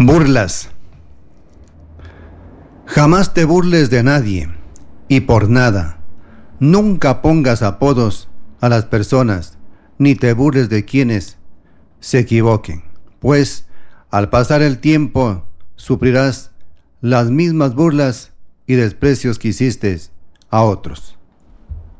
Burlas. Jamás te burles de nadie y por nada. Nunca pongas apodos a las personas, ni te burles de quienes se equivoquen, pues al pasar el tiempo sufrirás las mismas burlas y desprecios que hiciste a otros.